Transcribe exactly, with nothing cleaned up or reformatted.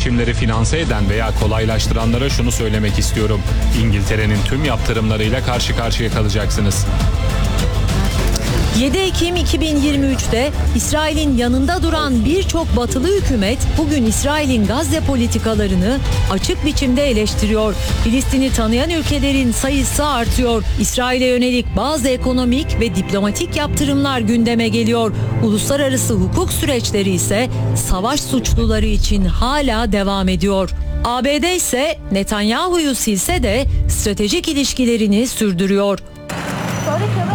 seçimleri finanse eden veya kolaylaştıranlara şunu söylemek istiyorum. İngiltere'nin tüm yaptırımlarıyla karşı karşıya kalacaksınız. yedi Ekim iki bin yirmi üç'te İsrail'in yanında duran birçok batılı hükümet bugün İsrail'in Gazze politikalarını açık biçimde eleştiriyor. Filistin'i tanıyan ülkelerin sayısı artıyor. İsrail'e yönelik bazı ekonomik ve diplomatik yaptırımlar gündeme geliyor. Uluslararası hukuk süreçleri ise savaş suçluları için hala devam ediyor. A B D ise Netanyahu'yu silse de stratejik ilişkilerini sürdürüyor. Sonraki